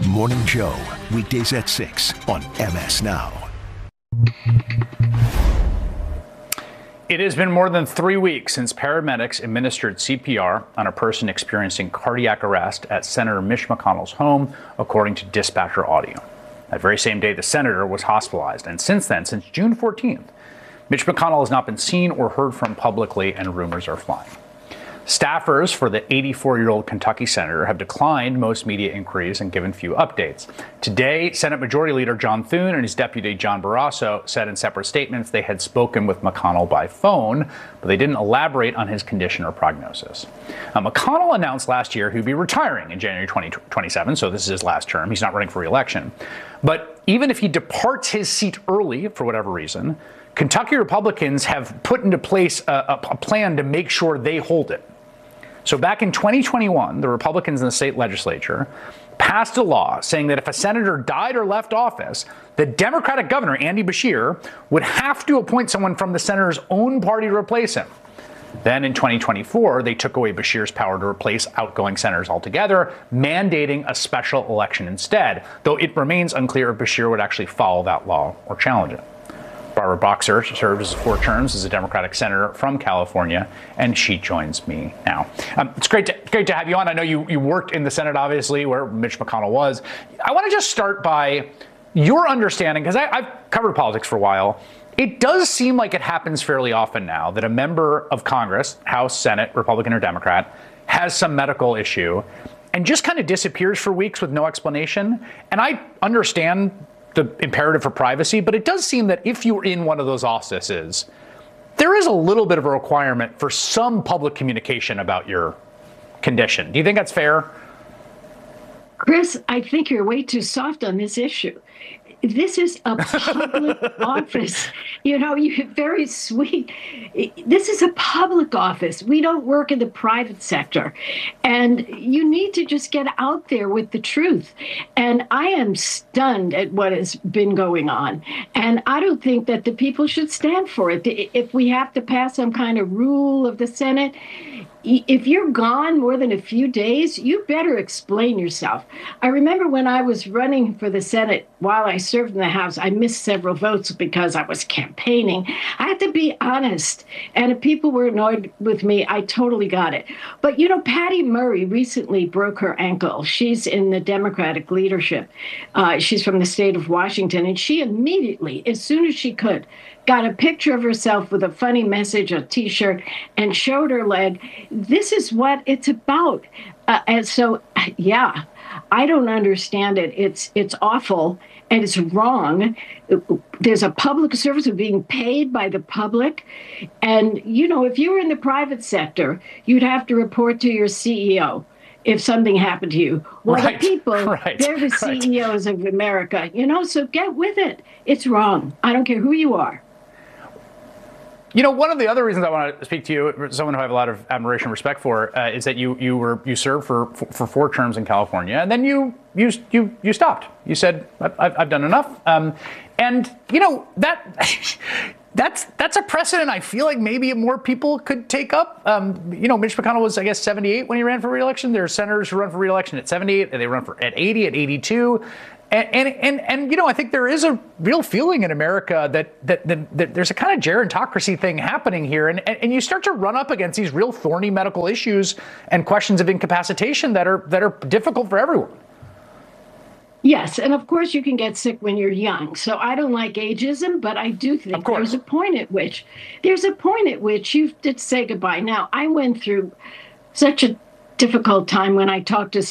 Morning Joe, weekdays at 6 on MS Now. It has been more than 3 weeks since paramedics administered CPR on a person experiencing cardiac arrest at Senator Mitch McConnell's home, according to dispatcher audio. That very same day, the senator was hospitalized, and since then, since June 14th, Mitch McConnell has not been seen or heard from publicly, and rumors are flying. Staffers for the 84-year-old Kentucky senator have declined most media inquiries and given few updates. Today, Senate Majority Leader John Thune and his deputy John Barrasso said in separate statements they had spoken with McConnell by phone, but they didn't elaborate on his condition or prognosis. McConnell announced last year he'd be retiring in January 2027, so this is his last term. He's not running for re-election. But even if he departs his seat early, for whatever reason, Kentucky Republicans have put into place a plan to make sure they hold it. So back in 2021, the Republicans in the state legislature passed a law saying that if a senator died or left office, the Democratic governor, Andy Beshear, would have to appoint someone from the senator's own party to replace him. Then in 2024, they took away Beshear's power to replace outgoing senators altogether, mandating a special election instead, though it remains unclear if Beshear would actually follow that law or challenge it. Barbara Boxer served as 4 terms as a Democratic senator from California, and she joins me now. It's great to have you on. I know you worked in the Senate, obviously, where Mitch McConnell was. I want to just start by your understanding, because I've covered politics for a while. It does seem like it happens fairly often now that a member of Congress, House, Senate, Republican or Democrat, has some medical issue and just kind of disappears for weeks with no explanation. And I understand the imperative for privacy, but it does seem that if you're in one of those offices, there is a little bit of a requirement for some public communication about your condition. Do you think that's fair? Chris, I think you're way too soft on this issue. This is a public office. You know, you're very sweet. This is a public office. We don't work in the private sector. And you need to just get out there with the truth. And I am stunned at what has been going on. And I don't think that the people should stand for it. If we have to pass some kind of rule of the Senate, if you're gone more than a few days, you better explain yourself. I remember when I was running for the Senate while I served in the House, I missed several votes because I was campaigning. I had to be honest. And if people were annoyed with me, I totally got it. But, you know, Patty Murray recently broke her ankle. She's in the Democratic leadership. She's from the state of Washington. And she immediately, as soon as she could, got a picture of herself with a funny message, a T-shirt, and showed her leg. This is what it's about. And so, yeah, I don't understand it. It's awful and it's wrong. There's a public service of being paid by the public. And, you know, if you were in the private sector, you'd have to report to your CEO if something happened to you. Well, the people, they're the CEOs of America, you know, so get with it. It's wrong. I don't care who you are. You know, one of the other reasons I want to speak to you, someone who I have a lot of admiration and respect for, is that you served for 4 terms in California, and then you stopped. You said, I've done enough, and you know that's a precedent I feel like maybe more people could take up. You know, Mitch McConnell was, I guess, 78 when he ran for re-election. There are senators who run for re-election at 78, and they run at 80, at 82. And you know, I think there is a real feeling in America that there's a kind of gerontocracy thing happening here, and you start to run up against these real thorny medical issues and questions of incapacitation that are difficult for everyone. Yes, and of course you can get sick when you're young. So I don't like ageism, but I do think there's a point at which you have to say goodbye. Now, I went through such a difficult time when I talked to